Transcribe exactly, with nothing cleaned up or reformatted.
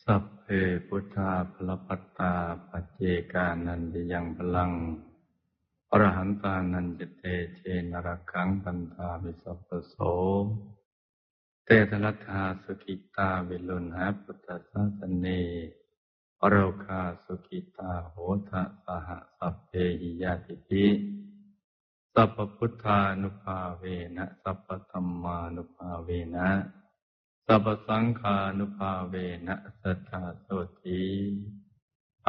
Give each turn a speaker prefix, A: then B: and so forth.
A: สัพเพพุทธาภลปัตตาปัจเจกานันจะยังพลังอรหันตานันจะเตเชนรกังปันธาวิสัพพโสเตทลัทธาสุขิตาวิลุณหาพุทธศาสเนอโรคาสุขิตาโหทะสหสัพเพหิยาติภิสัพพพุทธานุภาเวนะสัพพธัมมานุภาเวนะสัพพสังฆานุภาเวนะสัทธาโสติ